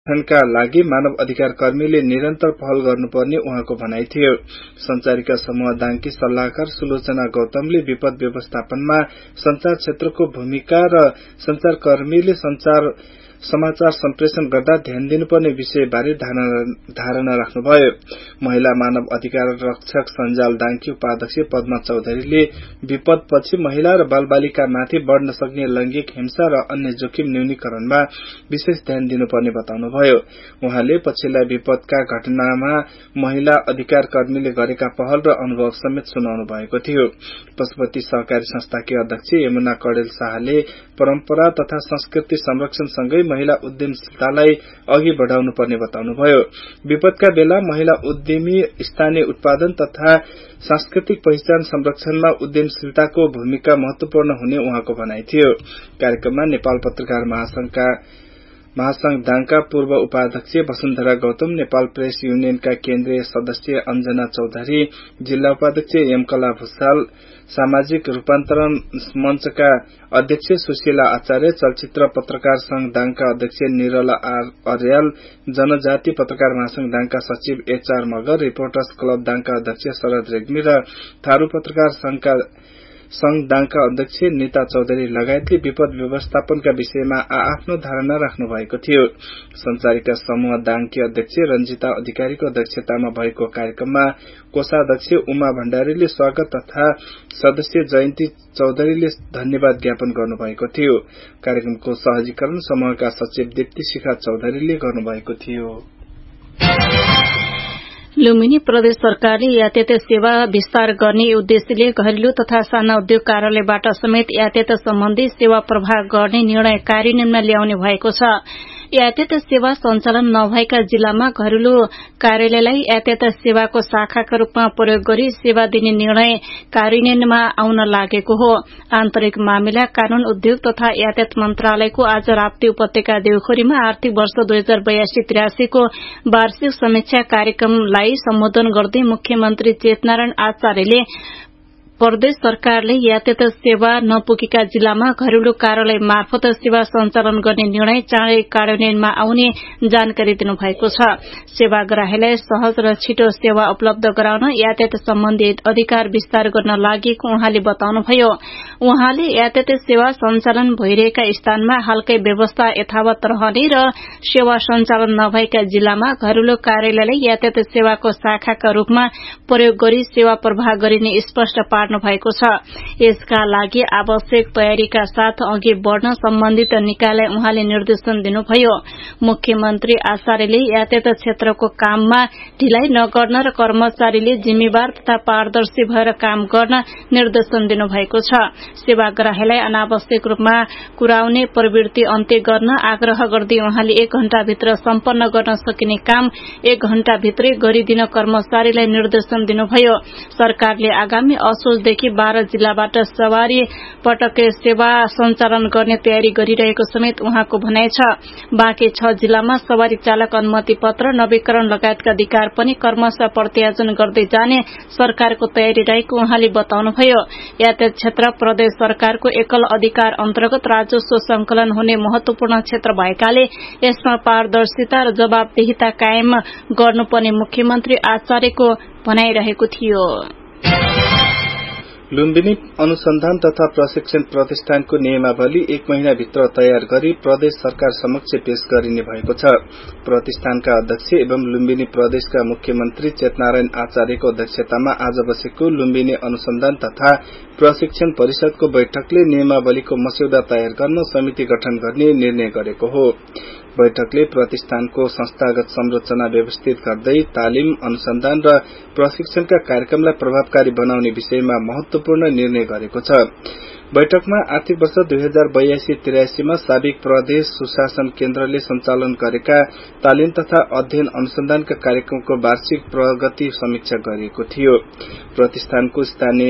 का लागि मानव अधिकार कर्मीले निरन्तर पहल गर्नुपर्ने उहाँको भनाइ थियो। संचारिका समूह दाङकी सल्लाहकार सुलोचना गौतमले विपद व्यवस्थापनमा संचार क्षेत्रको भूमिका र संचारकर्मीले समाचार सम्प्रेषण गर्दा ध्यान दिनुपर्ने विषयबारे धारणा राख्नुभयो। महिला मानव अधिकार रक्षक सञ्जाल दाङकी उपाध्यक्ष पद्मा चौधरीले विपदपछि महिला र बालबालिकामाथि बढ़न सक्ने लैंगिक हिंसा र अन्य जोखिम न्यूनीकरणमा विशेष ध्यान दिनुपर्ने बताउनुभयो। उहाँले पछिल्ला विपदका घटनामा महिला अधिकार कर्मीले गरेका पहल र अनुभव समेत सुनाउनु भएको थियो। पशुपति सहकारी संस्थाकी अध्यक्ष यमुना कडेल शाहले परम्परा तथा संस्कृति संरक्षणसँगै महिला उद्यमशीलतालाई अघि बढ़ाउनु पर्ने बताउनुभयो। विपदका बेला महिला उद्यमी स्थानीय उत्पादन तथा सांस्कृतिक पहिचान संरक्षणमा उद्यमशीलताको भूमिका महत्वपूर्ण हुने उहाँको भनाइ थियो। कार्यक्रममा नेपाल पत्रकार महासंघ दाङका पूर्व उपाध्यक्ष वसुन्धरा गौतम, नेपाल प्रेस युनियनका केन्द्रीय सदस्य अञ्जना चौधरी, जिल्ला उपाध्यक्ष यमकला भूषाल, सामाजिक रूपान्तरण मंचका अध्यक्ष सुशीला आचार्य, चलचित्र पत्रकार संघ दाङका अध्यक्ष निरला अर्याल, जनजाति पत्रकार महासंघ दाङका सचिव HR मगर, रिपोर्टर्स क्लब दाङका अध्यक्ष शरद रेग्मी र थारू पत्रकार संघ दाङका अध्यक्ष नीता चौधरी लगायतले विपद व्यवस्थापनका विषयमा आफ्नो धारणा राख्नु भएको थियो। संचारिका समूह दाङकी अध्यक्ष रञ्जिता अधिकारीको अध्यक्षतामा भएको कार्यक्रममा कोषाध्यक्ष उमा भण्डारीले स्वागत तथा सदस्य जयन्ती चौधरीले धन्यवाद ज्ञापन गर्नुभएको थियो। कार्यक्रमको सहजीकरण समूहका सचिव दीप्ति शिखा चौधरीले गर्नुभएको थियो। लुम्बिनी प्रदेश सरकारले यातायात सेवा विस्तार गर्ने उद्देश्यले घरेलु तथा साना उद्योग कार्यालयबाट समेत यातायात सम्बन्धी सेवा प्रवाह गर्ने निर्णय कार्यान्वयनमा ल्याउने भएको छ। यातायात सेवा सञ्चालन नभएका जिल्लामा घरेलु कार्यालयलाई यातायात सेवाको शाखाका रूपमा प्रयोग गरी सेवा दिने निर्णय कार्यान्वयनमा आउन लागेको हो। आन्तरिक मामिला कानून उद्योग तथा यातायात मन्त्रालयको आज राप्ती उपत्यका देउखोरीमा आर्थिक वर्ष 2082-83 को वार्षिक समीक्षा कार्यक्रमलाई सम्बोधन गर्दै मुख्यमन्त्री चेतनारायण आचार्यले प्रदेश सरकारले यातायात सेवा नपुगेका जिल्लामा घरेलु कार्यालय मार्फत सेवा सञ्चालन गर्ने निर्णय चाँडै कार्यान्वयनमा आउने जानकारी दिनुभएको छ। सेवाग्राहीलाई सहज र छिटो सेवा उपलब्ध गराउन यातायात सम्बन्धी अधिकार विस्तार गर्न लागेको उहाँले बताउनुभयो। उहाँले यातायात सेवा सञ्चालन भइरहेका स्थानमा हालकै व्यवस्था यथावत रहने र सेवा सञ्चालन नभएका जिल्लामा घरेलु कार्यालयलाई यातायात सेवाको शाखाका रूपमा प्रयोग गरी सेवा प्रवाह गरिने स्पष्ट पार्नु भएको छ। यसका लागि आवश्यक तयारीका साथ अघि बढ़न सम्बन्धित निकायलाई उहाँले निर्देशन दिनुभयो। मुख्यमन्त्री आचार्यले यातायात क्षेत्रको काममा ढिलाइ नगर्न र कर्मचारीले जिम्मेवार तथा पारदर्शी भएर काम गर्न निर्देशन दिनुभएको छ। सेवाग्राहीलाई अनावश्यक रूपमा कुराउने प्रवृत्ति अन्त्य गर्न आग्रह गर्दै उहाँले 1 घण्टाभित्र सम्पन्न गर्न सकिने काम 1 घण्टाभित्रै गरिदिन कर्मचारीलाई निर्देशन दिनुभयो। सरकारले आगामी असोजदेखि 12 जिल्लाबाट सवारी पटक सेवा सञ्चालन गर्ने तयारी गरिरहेको समेत उहाँको भनाइ छ। बाँकी 6 जिल्लामा सवारी चालक अनुमति पत्र नवीकरण लगायतका अधिकार पनि क्रमशः प्रत्यायोजन गर्दै जाने सरकारको तयारी रहेको उहाँले बताउनुभयो। यातायात क्षेत्र प्रदेश सरकारको एकल अधिकार अन्तर्गत राजस्व संकलन हुने महत्वपूर्ण क्षेत्र भएकाले यसमा पारदर्शिता र जवाबदेहिता कायम गर्नुपर्ने मुख्यमन्त्री आचार्यको भनाइरहेको थियो। लुम्बिनी अनुसन्धान तथा प्रशिक्षण प्रतिष्ठानको नियमावली 1 महिनाभित्र तयार गरी प्रदेश सरकार समक्ष पेश गरिने भएको छ। प्रतिष्ठानका अध्यक्ष एवं लुम्बिनी प्रदेशका मुख्यमन्त्री चेतनारायण आचार्यको अध्यक्षतामा आज बसेको लुम्बिनी अनुसन्धान तथा प्रशिक्षण परिषदको बैठकले नियमावलीको मस्यौदा तयार गर्न समिति गठन गर्ने निर्णय गरेको हो। बैठकले प्रतिष्ठानको संस्थागत संरचना व्यवस्थित गर्दै तालिम, अनुसन्धान र प्रशिक्षणका कार्यक्रमलाई प्रभावकारी बनाउने विषयमा महत्वपूर्ण निर्णय गरेको छ। बैठकमा आर्थिक वर्ष 2082-83 मा साबिक प्रदेश सुशासन केन्द्रले सञ्चालन गरेका तालिम तथा अध्ययन अनुसन्धानका कार्यक्रमको वार्षिक प्रगति समीक्षा गरिएको थियो। प्रतिष्ठानको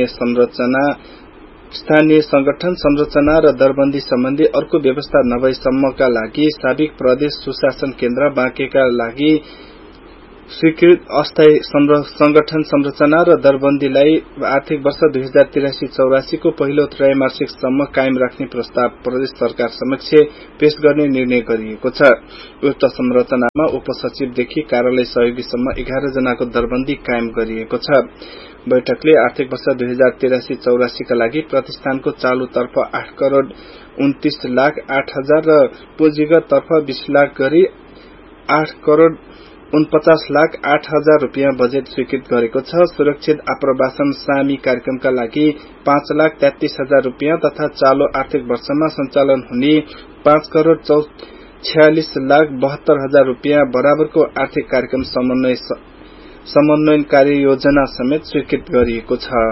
स्थानीय संगठन संरचना र दरबन्दी सम्बन्धी अर्को व्यवस्था नभएसम्मका लागि साबिक प्रदेश सुशासन केन्द्र बाँकेका लागि स्वीकृत अस्थायी संगठन संरचना र दरबन्दीलाई आर्थिक वर्ष 2083-84 को पहिलो त्रैमासिकसम्म कायम राख्ने प्रस्ताव प्रदेश सरकार समक्ष पेश गर्ने निर्णय गरिएको छ। उक्त संरचनामा उपसचिवदेखि कार्यालय सहयोगीसम्म 11 जनाको दरबन्दी कायम गरिएको छ। बैठकले आर्थिक वर्ष 2083-84 का लागि प्रतिष्ठानको चालु तर्फ 8 करोड़ 29 लाख 8 हजार र पुँजीगत तर्फ 20 लाख गरी 8 करोड़ 49 लाख 8 हजार रुपियाँ बजेट स्वीकृत गरेको छ। सुरक्षित आप्रवासन सामी कार्यक्रमका लागि 5 लाख 33 हजार रुपियाँ तथा चालु आर्थिक वर्षमा सञ्चालन हुने 5 करोड़ 46 लाख 72 हजार रुपियाँ बराबरको आर्थिक कार्यक्रम समन्वयन कार्ययोजना समेत स्वीकृत गरिएको छ।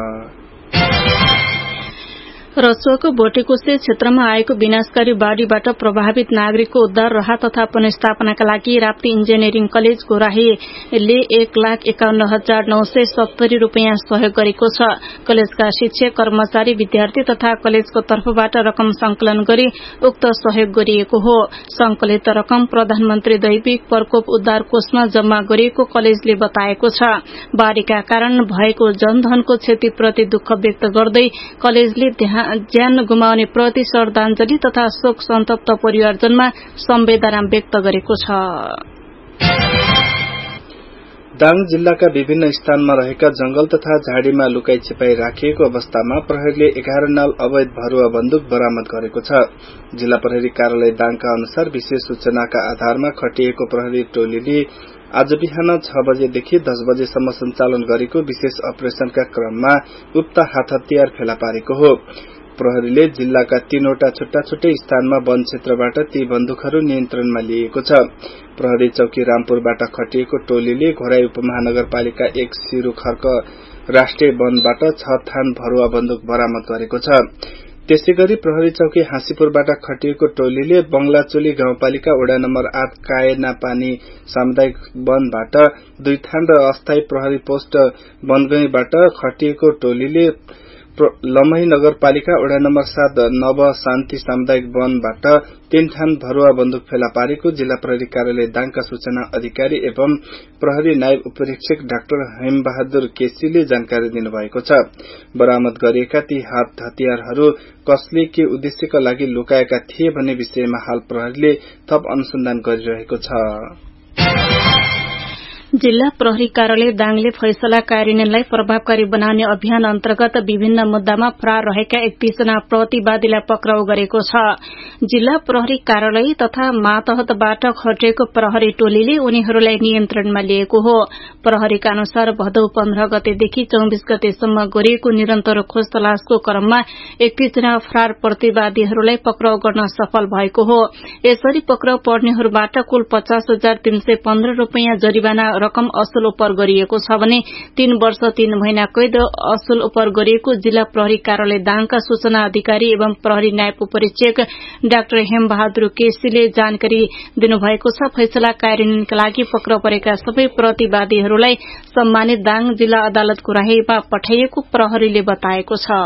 रसुवाको भोटेकोसे क्षेत्रमा आएको विनाशकारी बाढ़ीबाट प्रभावित नागरिकको उद्धार राहत तथा पुनर्स्थापनाका लागि राप्ती इन्जिनियरिङ कलेज गोराहीले 1,51,970 रुपियाँ सहयोग गरेको छ। कलेजका शिक्षक कर्मचारी विद्यार्थी तथा कलेजको तर्फबाट रकम संकलन गरी उक्त सहयोग गरिएको हो। संकलित रकम प्रधानमन्त्री दैविक प्रकोप उद्धार कोषमा जम्मा गरिएको कलेजले बताएको छ। बाढ़ीका कारण भएको जनधनको क्षतिप्रति दुःख व्यक्त गर्दै कलेजले ज्यान गुमाउने प्रति श्रद्धाञ्जली तथा शोक सन्तप्त परिवारजनमा संवेदना व्यक्त गरेको छ। दाङ जिल्लाका विभिन्न स्थानमा रहेका जंगल तथा झाडीमा लुकाई छिपाई राखिएको अवस्थामा प्रहरीले 11 नाल अवैध भरुवा बन्दुक बरामद गरेको छ। जिल्ला प्रहरी कार्यालय दाङका अनुसार विशेष सूचनाका आधारमा खटिएको प्रहरी टोलीले आज बिहान 6 बजेदेखि 10 बजेसम्म सञ्चालन गरेको विशेष अपरेशनका क्रममा उक्त हात हतियार फेला पारेको हो। प्रहरीले जिल्लाका 3वटा छुट्टा छुट्टै स्थानमा वन क्षेत्रबाट ती बन्दुकहरू नियन्त्रणमा लिएको छ। प्रहरी चौकी रामपुरबाट खटिएको टोलीले घोराई उपमहानगरपालिका 1 सिरु खर्क राष्ट्रिय वनबाट 6 थान भरुवा बन्दुक बरामद गरेको छ। त्यसैगरी प्रहरी चौकी हाँसीपुरबाट खटिएको टोलीले बंगलाचोली गाउँपालिका वडा नम्बर 8 कायनापानी सामुदायिक वनबाट 2 थान र अस्थायी प्रहरी पोस्ट वनगईबाट खटिएको टोलीले लमही नगरपालिका वडा नम्बर 7 नव शान्ति सामुदायिक वनबाट 3 थान भरुवा बन्दुक फेला पारेको जिल्ला प्रहरी कार्यालय दाङका सूचना अधिकारी एवं प्रहरी नायब उपरीक्षक डाक्टर हेमबहादुर केसीले जानकारी दिनुभएको छ। बरामद गरिएका ती हात हतियारहरू कसले के उद्देश्यका लागि लुकाएका थिए भन्ने विषयमा हाल प्रहरीले थप अनुसन्धान गरिरहेको छ। जिल्ला प्रहरी कार्यालय दाङले फैसला कार्यान्वयनलाई प्रभावकारी बनाउने अभियान अन्तर्गत विभिन्न मुद्दामा फरार रहेका 31 जना प्रतिवादीलाई पक्राउ गरेको छ। जिल्ला प्रहरी कार्यालय तथा मातहतबाट खटिएको प्रहरी टोलीले उनीहरूलाई नियन्त्रणमा लिएको हो। प्रहरीका अनुसार भदौ 15 गतेदेखि 24 गतेसम्म गरिएको निरन्तर खोज तलासको क्रममा 31 जना फरार प्रतिवादीहरूलाई पक्राउ गर्न सफल भएको हो। यसरी पक्राउ पर्नेहरूबाट कुल 50,315 रुपियाँ जरिवाना रकम असुल उपर गरिएको छ भने 3 वर्ष 3 महिना कैद असुल उपर गरिएको जिल्ला प्रहरी कार्यालय दाङका सूचना अधिकारी एवं प्रहरी नायब उपरीक्षक डाक्टर हेमबहादुर केसीले जानकारी दिनुभएको छ। फैसला कार्यान्वयनका लागि पक्राउ परेका सबै प्रतिवादीहरूलाई सम्मानित दाङ जिल्ला अदालत गोराहीमा पठाइएको प्रहरीले बताएको छ।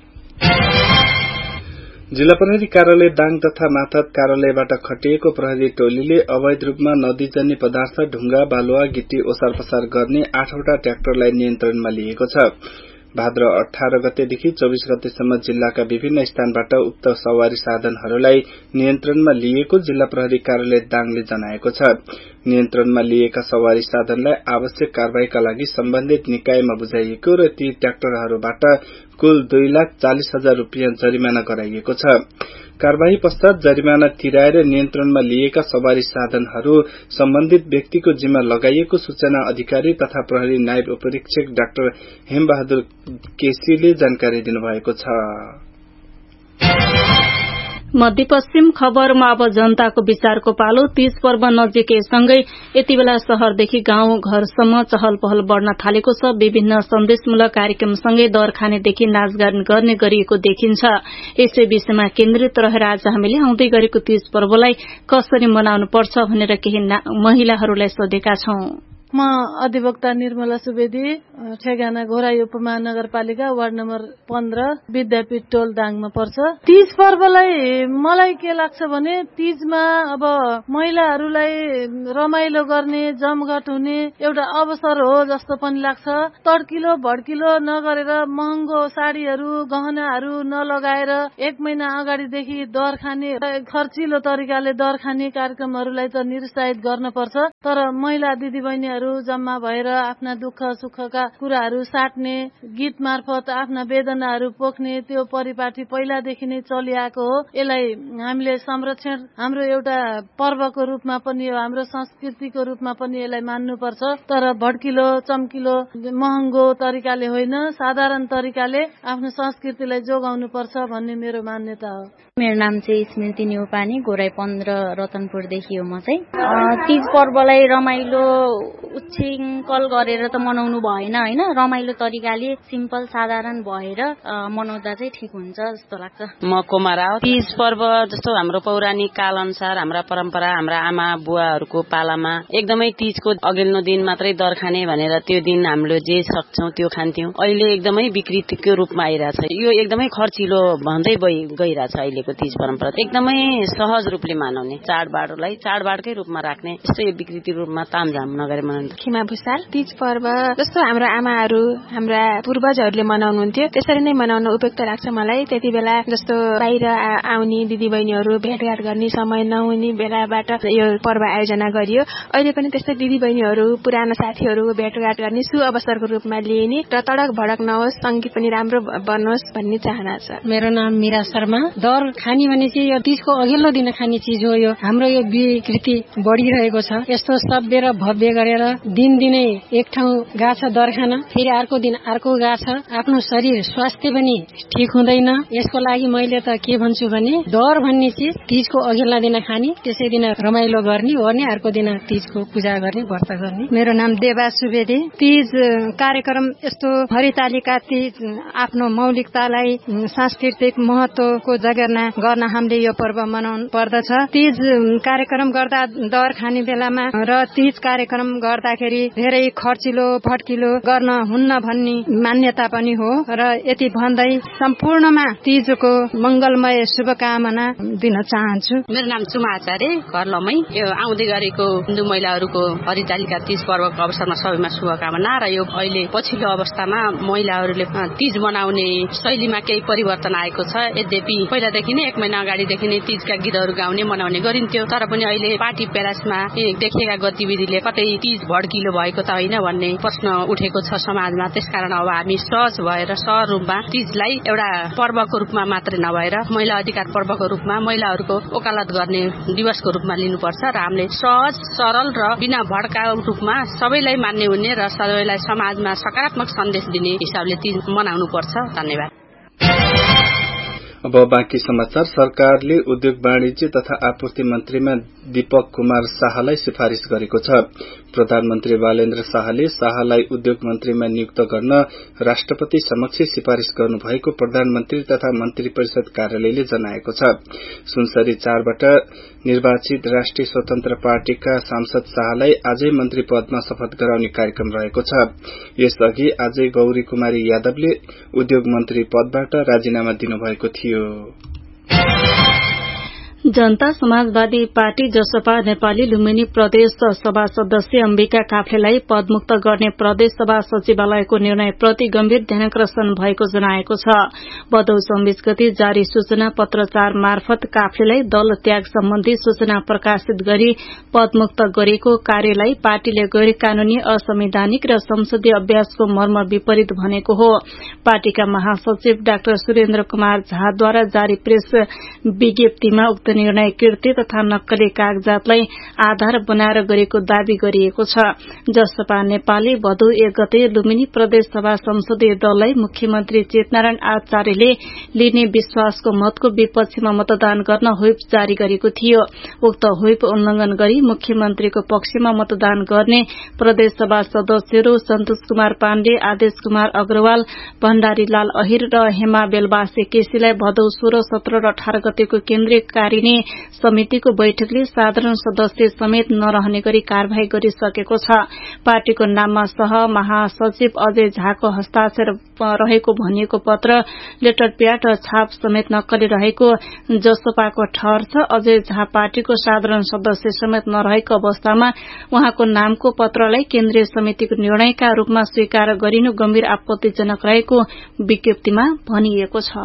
जिल्ला प्रहरी कार्यालय दाङ तथा मातहत कार्यालयबाट खटिएको प्रहरी टोलीले अवैध रूपमा नदीजन्य पदार्थ ढुंगा बालुवा गिटी ओसार पसार गर्ने 8वटा ट्र्याक्टरलाई नियन्त्रणमा लिएको छ। भाद्र 18 गतेदेखि 24 गतेसम्म जिल्लाका विभिन्न स्थानबाट उक्त सवारी साधनहरूलाई नियन्त्रणमा लिएको जिल्ला प्रहरी कार्यालय दाङले जनाएको छ। नियन्त्रणमा लिएका सवारी साधनलाई आवश्यक कारबाहीका लागि सम्बन्धित निकायमा बुझाइएको र ती ट्र्याक्टरहरूबाट कुल 2,40,000 रुपियाँ जरिमाना गराइएको छ। कारबाही पश्चात जरिमाना तिराएर नियन्त्रणमा लिएका सवारी साधनहरू सम्बन्धित व्यक्तिको जिम्मा लगाइएको सूचना अधिकारी तथा प्रहरी नायब उपरीक्षक डाक्टर हेमबहादुर केसीले जानकारी दिनुभएको छ। मध्यपश्चिम खबरमा अब जनताको विचारको पालो। तीज पर्व नजिकैसँगै यति बेला शहरदेखि गाउँ घरसम्म चहल पहल बढ़न थालेको छ। विभिन्न सन्देशमूलक कार्यक्रमसँगै दर खानेदेखि नाचगान गर्ने गरिएको देखिन्छ। यसै विषयमा केन्द्रित रहेर आज हामीले आउँदै गरेको तीज पर्वलाई कसरी मनाउनु पर्छ भनेर केही महिलाहरूलाई सोधेका छौं। म अधिवक्ता निर्मला सुवेदी, ठेगाना घोराई उपमहानगरपालिका वार्ड नम्बर 15 विद्यापीठ टोल दाङमा पर्छ। तीज पर्वलाई मलाई के लाग्छ भने तीजमा अब महिलाहरूलाई रमाइलो गर्ने, जमघट हुने एउटा अवसर हो जस्तो पनि लाग्छ। तड्किलो भड्किलो नगरेर महँगो साडीहरू गहनाहरू नलगाएर 1 महिना अगाडिदेखि दर खाने, खर्चिलो तरिकाले दर खाने कार्यक्रमहरूलाई त निरुत्साहित गर्न पर्छ। तर महिला दिदीबहिनीहरू जम्मा भएर आफ्ना दुःख सुखका कुराहरू साट्ने, गीत मार्फत आफ्ना वेदनाहरू पोख्ने त्यो परिपाटी पहिलादेखि नै चलिआएको हो। यसलाई हामीले संरक्षण हाम्रो एउटा पर्वको रूपमा पनि हो, हाम्रो संस्कृतिको रूपमा पनि यसलाई मान्नुपर्छ। तर भड्किलो चम्किलो महँगो तरिकाले होइन, साधारण तरिकाले आफ्नो संस्कृतिलाई जोगाउनु पर्छ भन्ने मेरो मान्यता हो। मेरो नाम चाहिँ स्मृति न्यौपानी, घोराई 15 रतनपुरदेखि हो। म चाहिँ तीज पर्वलाई रमाइलो उच्छृङ्खल गरेर त मनाउनु भएन हैन, रमाइलो तरिकाले सिम्पल साधारण भएर मनाउँदा चाहिँ ठिक हुन्छ जस्तो लाग्छ। म कोमा राव। तीज पर्व जस्तो हाम्रो पौराणिक काल अनुसार हाम्रा परम्परा, हाम्रा आमा बुवाहरूको पालामा एकदमै तीजको अघिल्लो दिन मात्रै दर खाने भनेर त्यो दिन हामीले जे सक्छौं त्यो खान्थ्यौं। अहिले एकदमै विकृतिको रूपमा आइरहेछ। यो एकदमै खर्चिलो भन्दै गइरहेछ। अहिलेको तीज परम्परा एकदमै सहज रूपले मनाउने, चाडबाडलाई चाडबाडकै रूपमा राख्ने, यस्तो यो विकृति रूपमा तामझाम नगरे मनाउने। खिमा भुसाल। तीज पर्व जस्तो हाम्रो आमाहरू, हाम्रा पूर्वजहरूले मनाउनुहुन्थ्यो त्यसरी नै मनाउन उपयुक्त लाग्छ मलाई। त्यति बेला जस्तो बाहिर आउने दिदीबहिनीहरू भेटघाट गर्ने समय नहुने बेलाबाट यो पर्व आयोजना गरियो। अहिले पनि त्यस्तै दिदीबहिनीहरू, पुराना साथीहरू भेटघाट गर्ने सुअवसरको रूपमा लिइने र तडक भडक नहोस्, संगीत पनि राम्रो बनोस् भन्ने चाहना छ। मेरो नाम मीरा शर्मा। दर खानी भनेपछि यो तीजको अघिल्लो दिन खाने चीज हो। यो हाम्रो यो विकृति बढिरहेको छ। यस्तो सभ्य र भव्य गरेर दिनदिनै एक ठाउँ गाछ दर खान, फेरि अर्को दिन अर्को गाछ, आफ्नो शरीर स्वास्थ्य पनि ठिक हुँदैन। यसको लागि मैले त के भन्छु भने दर भन्ने चीज तीजको अघिल्ला दिन खाने, त्यसै दिन रमाइलो गर्ने, अर्को दिन तीजको पूजा गर्ने, व्रत गर्ने। मेरो नाम देवा सुवेदी। तीज कार्यक्रम यस्तो हरितालिका तीज आफ्नो मौलिकतालाई, सांस्कृतिक महत्वको जगेर्ना गर्न हामीले यो पर्व मनाउनु पर्दछ। तीज कार्यक्रम गर्दा दर खाने बेलामा र तीज कार्यक्रम गर्दाखेरि धेरै खर्चिलो भड्किलो गर्न हुन्न भन्ने मान्यता पनि हो। र यति भन्दै सम्पूर्णमा तीजको मंगलमय शुभकामना दिन चाहन्छु। मेरो नाम सुमा आचार्य, घर लमै। यो आउँदै गरेको हिन्दू महिलाहरूको हरितालिका तीज पर्वको अवसरमा सबैमा शुभकामना। र यो अहिले पछिल्लो अवस्थामा महिलाहरूले तीज मनाउने शैलीमा केही परिवर्तन आएको छ। यद्यपि पहिलादेखि नै 1 महिना अगाडिदेखि नै तीजका गीतहरू गाउने मनाउने गरिन्थ्यो। तर पनि अहिले पार्टी प्यालेसमा देखेका गतिविधिले कतै तीज भड्किलो भएको त होइन भन्ने प्रश्न उठेको छ समाजमा। त्यसकारण अब हामी सहज भएर सहज रूपमा तीजलाई एउटा पर्वको रूपमा मात्रै नभएर महिला अधिकार पर्वको रूपमा, महिलाहरूको वकालत गर्ने दिवसको रूपमा लिनुपर्छ। र हामीले सहज सरल र बिना भड्का रूपमा सबैलाई मान्ने हुने र सबैलाई समाजमा सकारात्मक सन्देश दिने हिसाबले तीज मनाउनु पर्छ। धन्यवाद। अब बाँकी समाचार। सरकारले उद्योग वाणिज्य तथा आपूर्ति मन्त्रीमा दीपक कुमार शाहलाई सिफारिश गरेको छ। प्रधानमन्त्री बालेन्द्र शाहले शाहलाई उद्योग मन्त्रीमा नियुक्त गर्न राष्ट्रपति समक्ष सिफारिश गर्नुभएको प्रधानमन्त्री तथा मन्त्री परिषद कार्यालयले जनाएको छ। सुनसरी 4बाट निर्वाचित राष्ट्रिय स्वतन्त्र पार्टीका सांसद शाहलाई आजै मन्त्री पदमा शपथ गराउने कार्यक्रम रहेको छ। यसअघि आजै गौरी कुमारी यादवले उद्योग मन्त्री पदबाट राजीनामा दिनुभएको थियो। जनता समाजवादी पार्टी जसपा नेपाली लुम्बिनी प्रदेश सभा सदस्य अम्बिका काफ्लेलाई पदमुक्त गर्ने प्रदेश सभा सचिवालयको निर्णयप्रति गम्भीर ध्यानाकर्षण भएको जनाएको छ। भदौ 26 गते जारी सूचना पत्रचार मार्फत काफ्लेलाई दल त्याग सम्बन्धी सूचना प्रकाशित गरी पदमुक्त गरेको कार्यलाई पार्टीले गैर कानूनी, असंवैधानिक र संसदीय अभ्यासको मर्म विपरीत भनेको हो। पार्टीका महासचिव डाक्टर सुरेन्द्र कुमार झाद्वारा जारी प्रेस विज्ञप्तिमा उक्त निर्णय कृत्य तथा नक्कली कागजातलाई आधार बनाएर गरेको दावी गरिएको छ। जसपा नेपालले भदौ 1 गते लुम्बिनी प्रदेश सभा संसदीय दललाई मुख्यमन्त्री चेतनारायण आचार्यले लिने विश्वासको मतको विपक्षमा मतदान गर्न व्हिप जारी गरेको थियो। उक्त व्हिप उल्लंघन गरी मुख्यमन्त्रीको पक्षमा मतदान गर्ने प्रदेश सभा सदस्यहरू सन्तोष कुमार पाण्डे, आदेश कुमार अग्रवाल, भण्डारीलाल अहिर र हेमा बेलबासे केसीलाई भदौ 16, 17 र 18 गतेको केन्द्रीय कार्य गरिने समितिको बैठकले साधारण सदस्य समेत नरहने गरी कार्यवाही गरिसकेको छ। पार्टीको नाममा सह महासचिव अजय झाको हस्ताक्षर रहेको भनिएको पत्र, लेटर प्याड र छाप समेत नक्कली रहेको जसपाको ठहर छ। अजय झा पार्टीको साधारण सदस्य समेत नरहेको अवस्थामा उहाँको नामको पत्रलाई केन्द्रीय समितिको निर्णयका रूपमा स्वीकार गरिनु गम्भीर आपत्तिजनक रहेको विज्ञप्तिमा भनिएको छ।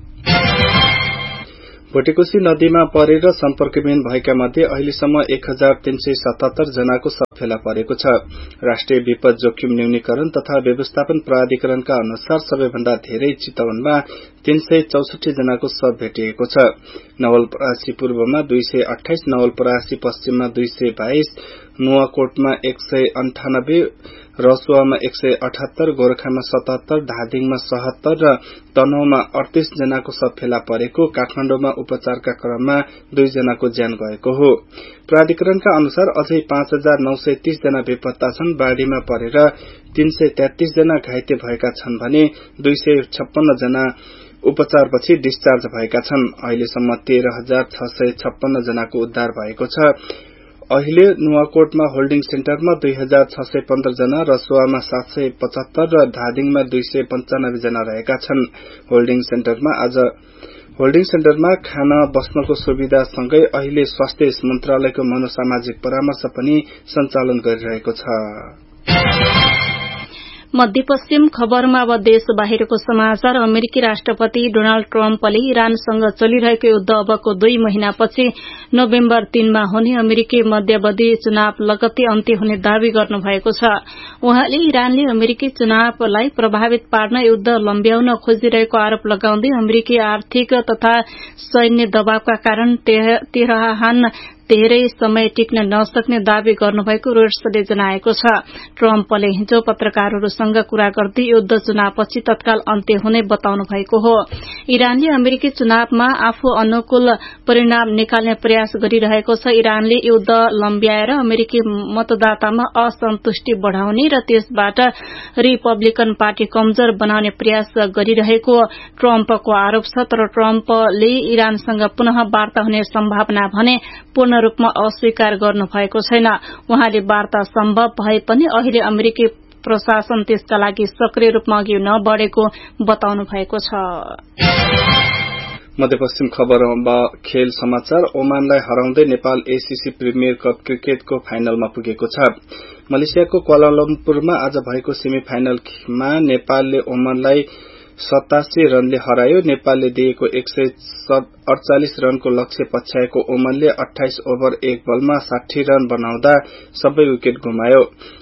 भोटेकोशी नदीमा परेर सम्पर्कविहीन भएका मध्ये अहिलेसम्म 1377 जनाको शव फेला परेको छ। राष्ट्रिय विपद जोखिम न्यूनीकरण तथा व्यवस्थापन प्राधिकरणका अनुसार सबैभन्दा धेरै चितवनमा 364 जनाको शव भेटिएको छ। नवलपरासी पूर्वमा 228, नवलपरासी पश्चिममा 222, नुवाकोटमा 198, रसुवामा 178, गोरखामा 77, धादिङमा 77 र तनहुमा 38 जनाको शव फेला परेको, काठमाडौँमा उपचारका क्रममा 2 जनाको ज्यान गएको हो। प्राधिकरणका अनुसार अझै 5930 जना बेपत्ता छन्। बाढ़ीमा परेर 333 जना घाइते भएका छन् भने 256 जना उपचारपछि डिस्चार्ज भएका छन्। अहिलेसम्म 13656 जनाको उद्धार भएको छ। अहिले नुवाकोटमा होल्डिङ सेन्टरमा 2615 जना, रसुवामा 775 र धादिङमा 295 जना रहेका छन्। होल्डिङ सेन्टरमा खाना बस्नको सुविधा सँगै अहिले स्वास्थ्य मन्त्रालयको मनोसामाजिक परामर्श पनि सञ्चालन गरिरहेको छ। मध्यपश्चिम खबरमा अब देश बाहिरको समाचार। अमेरिकी राष्ट्रपति डोनाल्ड ट्रम्पले इरानसँग चलिरहेको युद्ध अबको 2 महिनापछि नोभेम्बर 3 मा हुने अमेरिकी मध्यावधि चुनाव लगत्तै अन्त्य हुने दावी गर्नुभएको छ। उहाँले इरानले अमेरिकी चुनावलाई प्रभावित पार्न युद्ध लम्ब्याउन खोजिरहेको आरोप लगाउँदै अमेरिकी आर्थिक तथा सैन्य दबावका कारण तेहरान धेरै समय टिक्न नसक्ने दावी गर्नुभएको रोयटर्सले जनाएको छ। ट्रम्पले हिजो पत्रकारहरूसँग कुरा गर्दै युद्ध चुनावपछि तत्काल अन्त्य हुने बताउनु भएको हो। इरानले अमेरिकी चुनावमा आफू अनुकूल परिणाम निकाल्ने प्रयास गरिरहेको छ। इरानले युद्ध लम्ब्याएर अमेरिकी मतदातामा असन्तुष्टि बढ़ाउने र त्यसबाट रिपब्लिकन पार्टी कमजोर बनाउने प्रयास गरिरहेको ट्रम्पको आरोप छ। तर ट्रम्पले इरानसँग पुनः वार्ता हुने सम्भावना भने पूर्ण रूपमा अस्वीकार गर्नु भएको छैन। उहाँले वार्ता सम्भव भए पनि अहिले अमेरिकी प्रशासन त्यसका लागि सक्रिय रूपमा अघि नबढेको बताउनु भएको छ। मध्यपश्चिम खबरमा खेल समाचार। ओमानलाई हराउँदै नेपाल एसीसी प्रिमियर कप क्रिकेटको फाइनलमा पुगेको छ। मलेसियाको क्वालालम्पुरमा आज भएको सेमी फाइनलमा नेपालले ओमानलाई 87 रनले हरायो। नेपालले दिएको 148 रनको लक्ष्य पछ्याएको ओमनले 28 ओभर 1 बलमा 60 रन बनाउँदा सबै विकेट गुमायो।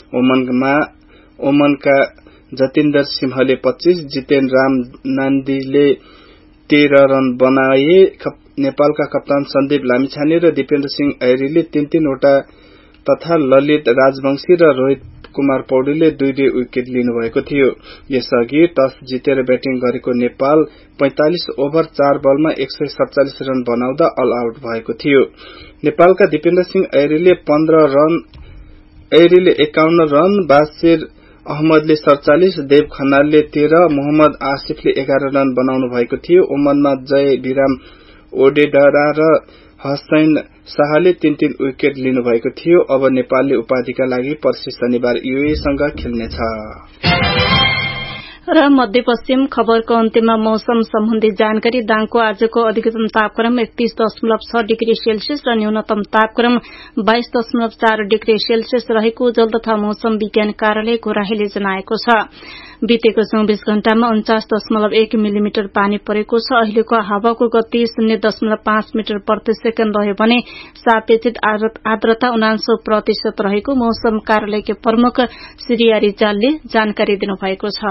ओमनका जतिन्दर सिंहले 25, जितेन राम नान्दीले 13 रन बनाए। नेपालका कप्तान सन्दीप लामिछाने र दिपेन्द्र सिंह ऐरीले 3-3 वटा तथा ललित राजवंशी र रोहित कुमार पौडेलले 2-2 विकेट लिनुभएको थियो। यसअघि टस जितेर ब्याटिङ गरेको नेपाल 45 ओभर 4 बलमा 147 रन बनाउँदा अल आउट भएको थियो। नेपालका दिपेन्द्र सिंह ऐरीले 15 रन, ऐरीले 51 रन, बासिर अहमदले 47, देव खनालले 13, मोहम्मद आसिफले 11 रन बनाउनु भएको थियो। ओमनमा जय विराम ओडेडरा र हसैन शाहले 3-3 विकेट लिनुभएको थियो। अब नेपालले उपाधिका लागि पर्सि शनिबार यूएईसँग खेल्नेछ। र मध्यपश्चिम खबरको अन्त्यमा मौसम सम्बन्धी जानकारी। दाङको आजको अधिकतम तापक्रम 31.6 डिग्री सेल्सियस र न्यूनतम तापक्रम 22.4 डिग्री सेल्सियस रहेको जल तथा मौसम विज्ञान कार्यालय घोराहीले जनाएको छ। बितेको 24 घण्टामा 49.1 मिलिमिटर पानी परेको छ। अहिलेको हावाको गति 0.5 मिटर प्रति सेकेन्ड रह्यो भने सापेक्षिक आर्द्रता 49% रहेको मौसम कार्यालयका प्रमुख श्री रिजालले जानकारी दिनुभएको छ।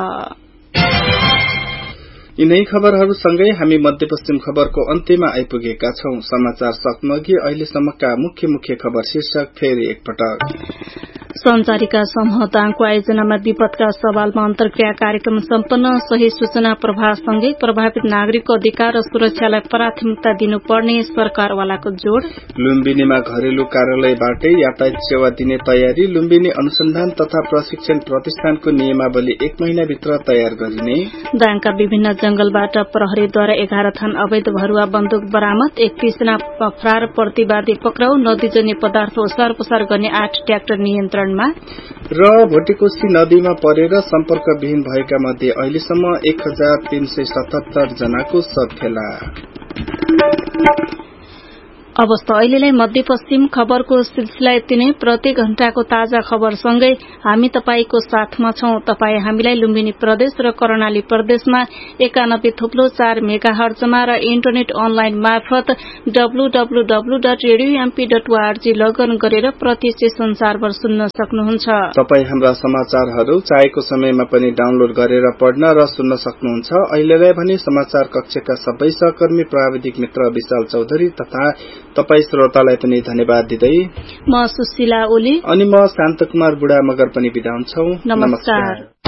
यिनै खबरहरूसँगै हामी मध्यपश्चिम खबरको अन्त्यमा आइपुगेका छौं। समाचार सक्नुअघि अहिलेसम्मका मुख्य खबर शीर्षक फेरि एकपटक। संचारिका समूह दाङको आयोजनामा विपदका सवालमा अन्तर्क्रिया कार्यक्रम सम्पन्न। सही सूचना प्रभावसँगै प्रभावित नागरिकको अधिकार र सुरक्षालाई प्राथमिकता दिनुपर्ने सरकारवालाको जोड़। लुम्बिनीमा घरेलु कार्यालयबाटै यातायात सेवा दिने तयारी। लुम्बिनी अनुसन्धान तथा प्रशिक्षण प्रतिष्ठानको नियमावली 1 महिनाभित्र तयार गरिने। दाङका विभिन्न जंगलबाट प्रहरीद्वारा 11 थान अवैध भरुवा बन्दुक बरामद। 31 जना फरार प्रतिवादी पक्राउ। नदीजन्य पदार्थ ओसार पसार गर्ने 8 ट्र्याक्टर नियन्त्रणमा। र भोटेकोशी नदीमा परेर सम्पर्कविहीन भएका मध्ये अहिलेसम्म 1377 जनाको शव फेला। अवस्था अहिलेलाई मध्यपश्चिम खबरको सिलसिला यति नै। प्रति घण्टाको ताजा खबरसँगै हामी तपाईको साथमा छौं। तपाई हामीलाई लुम्बिनी प्रदेश र कर्णाली प्रदेशमा 91.4 मेगाहर्जमा र इन्टरनेट अनलाइन मार्फत www.radiomp.org लगइन गरेर प्रत्यक्ष संसारभर सुन्न सक्नुहुन्छ। तपाई हाम्रा समाचारहरू चाहेको समयमा पनि डाउनलोड गरेर पढ्न र सुन्न सक्नुहुन्छ। अहिलेलाई भने समाचार कक्षका सबै सहकर्मी प्राविधिक मित्र विशाल चौधरी तथा तपाई श्रोतालाई पनि धन्यवाद दिँदै म सुशीला ओली अनि म शान्तकुमार बुढा मगर पनि बिदा हुन्छौ। नमस्कार।